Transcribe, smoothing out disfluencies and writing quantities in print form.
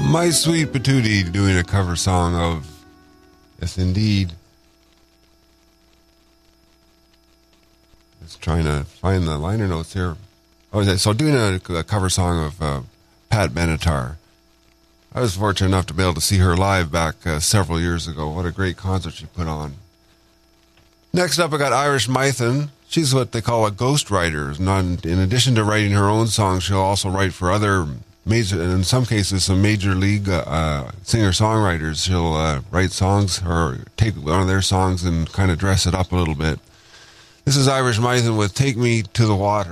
My Sweet Patootie doing a cover song of Yes Indeed. Just trying to find the liner notes here. Oh, so doing a cover song of Pat Benatar. I was fortunate enough to be able to see her live back several years ago. What a great concert she put on. Next up, I got Irish Mython. She's what they call a ghostwriter. In addition to writing her own songs, she'll also write for other major, and in some cases, some major league singer-songwriters. She'll write songs or take one of their songs and kind of dress it up a little bit. This is Irish Mython with Take Me to the Water.